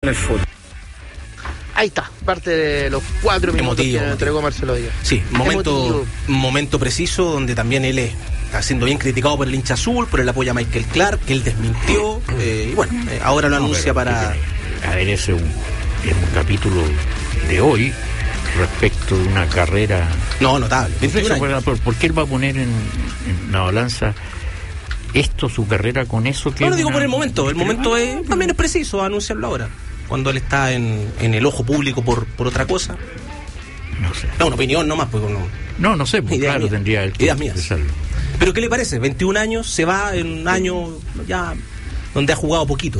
el fútbol. Ahí está, parte de los 4 minutos Emotivo, que entregó Marcelo Díaz. Sí, momento preciso donde también él está siendo bien criticado por el hincha azul, por el apoyo a Michael Clark, que él desmintió, y bueno, ahora lo anuncia para... A ver, ese es un capítulo de hoy respecto de una carrera... No, notable. ¿Por qué él va a poner en la balanza esto, su carrera con eso? Que no lo digo por el momento también es preciso anunciarlo ahora, cuando él está en el ojo público por otra cosa. No sé. No, una opinión nomás, pues no sé, pues claro, tendría el ideas mías. Pero ¿qué le parece? 21 años, se va en un año ya donde ha jugado poquito.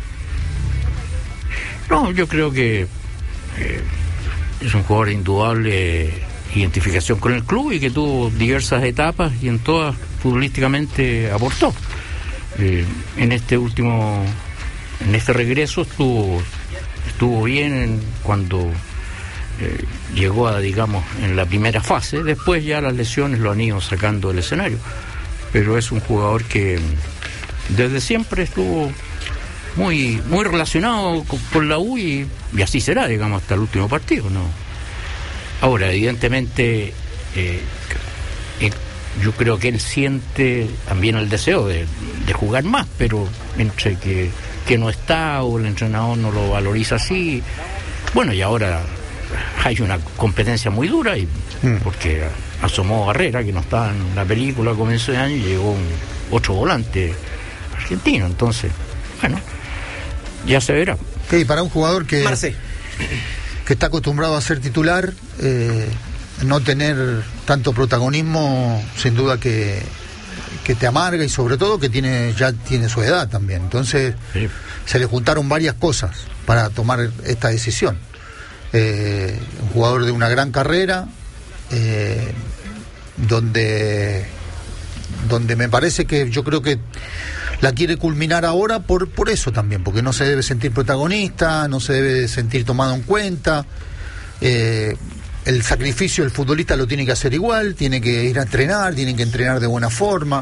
No, yo creo que es un jugador de indudable identificación con el club y que tuvo diversas etapas y en todas futbolísticamente aportó. En este regreso estuvo bien cuando llegó a, digamos, en la primera fase. Después ya las lesiones lo han ido sacando del escenario, pero es un jugador que desde siempre estuvo muy relacionado con la U y así será, digamos, hasta el último partido, ¿no? Ahora, evidentemente, yo creo que él siente también el deseo de jugar más, pero entre que no está o el entrenador no lo valoriza así, bueno, y ahora hay una competencia muy dura porque asomó Barrera, que no estaba en la película a comienzo de año, y llegó otro volante argentino, entonces, bueno, ya se verá. Sí, para un jugador que está acostumbrado a ser titular, no tener tanto protagonismo, sin duda que te amarga, y sobre todo que ya tiene su edad también. Entonces se le juntaron varias cosas para tomar esta decisión. Un jugador de una gran carrera, donde me parece que yo creo que la quiere culminar ahora por eso también, porque no se debe sentir protagonista, no se debe sentir tomado en cuenta. El sacrificio del futbolista lo tiene que hacer igual, tiene que ir a entrenar, tiene que entrenar de buena forma,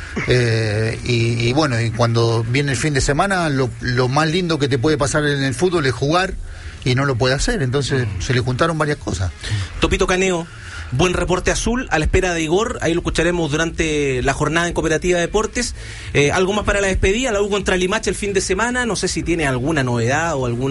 y bueno, y cuando viene el fin de semana, lo más lindo que te puede pasar en el fútbol es jugar, y no lo puede hacer. Entonces se le juntaron varias cosas. Topito Caneo, buen reporte azul, a la espera de Igor, ahí lo escucharemos durante la jornada en Cooperativa Deportes. Algo más para la despedida, la U contra Limache el fin de semana, no sé si tiene alguna novedad o algún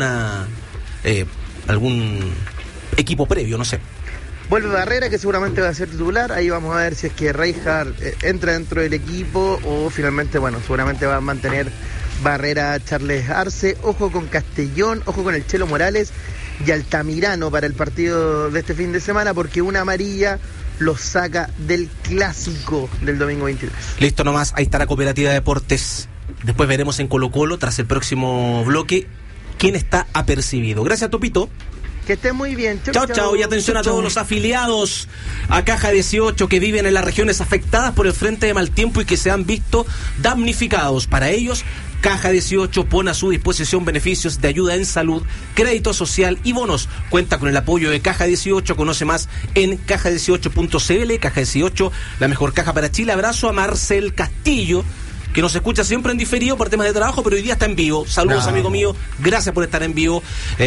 equipo previo, no sé. Vuelve Barrera, que seguramente va a ser titular. Ahí vamos a ver si es que Reinhardt entra dentro del equipo o finalmente, bueno, seguramente va a mantener Barrera Charles Arce. Ojo con Castellón, ojo con el Chelo Morales y Altamirano para el partido de este fin de semana, porque una amarilla los saca del clásico del domingo 23. Listo nomás, ahí está la Cooperativa Deportes. Después veremos en Colo-Colo, tras el próximo bloque, quién está apercibido. Gracias, Topito. Que estén muy bien. Chau. Y atención a todos los afiliados a Caja 18 que viven en las regiones afectadas por el frente de mal tiempo y que se han visto damnificados. Para ellos, Caja 18 pone a su disposición beneficios de ayuda en salud, crédito social y bonos. Cuenta con el apoyo de Caja 18. Conoce más en caja18.cl. Caja 18, la mejor caja para Chile. Abrazo a Marcel Castillo, que nos escucha siempre en diferido por temas de trabajo, pero hoy día está en vivo. Saludos, amigo mío, gracias por estar en vivo,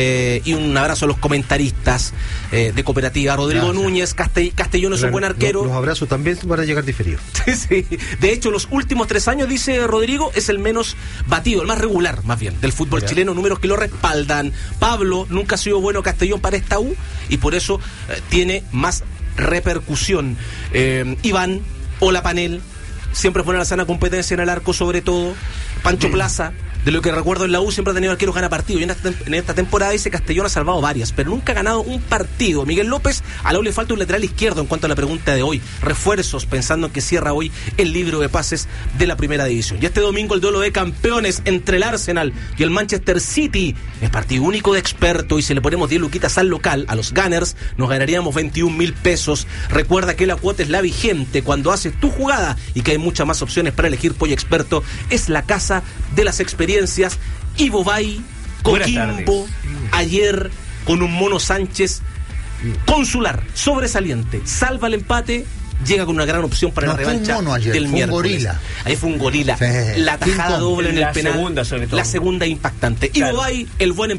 y un abrazo a los comentaristas de Cooperativa. Rodrigo Núñez, Castellón es un buen arquero. Los abrazos también van a llegar diferidos. Sí. De hecho, los últimos 3 años, dice Rodrigo, es el menos batido, el más regular, más bien, del fútbol chileno, números que lo respaldan. Pablo, nunca ha sido bueno Castellón para esta U, y por eso tiene más repercusión. Iván, hola Panel, siempre pone la sana competencia en el arco, sobre todo. Pancho Plaza, de lo que recuerdo en la U, siempre ha tenido arqueros gana partido. Y en esta temporada dice Castellón ha salvado varias, pero nunca ha ganado un partido. Miguel López, a la U le falta un lateral izquierdo en cuanto a la pregunta de hoy. Refuerzos, pensando en que cierra hoy el libro de pases de la primera división. Y este domingo el duelo de campeones entre el Arsenal y el Manchester City. Es partido único de experto, y si le ponemos 10 luquitas al local, a los Gunners, nos ganaríamos 21.000 pesos. Recuerda que la cuota es la vigente cuando haces tu jugada y que hay muchas más opciones para elegir. Pollo Experto es la casa de las experiencias. Ivo Bay, Coquimbo, ayer con un Mono Sánchez consular, sobresaliente, salva el empate, llega con una gran opción para la revancha del miércoles. Ahí fue un gorila, la tajada doble en el penal, la segunda impactante. Ivo Bay, el buen